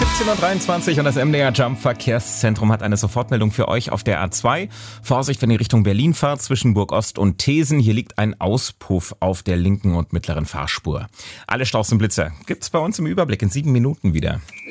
17:23 und das MDR Jump Verkehrszentrum hat eine Sofortmeldung für euch auf der A2. Vorsicht, wenn ihr Richtung Berlin fahrt, zwischen Burgost und Thesen. Hier liegt ein Auspuff auf der linken und mittleren Fahrspur. Alle Staus und Blitzer gibt's bei uns im Überblick in 7 Minuten wieder.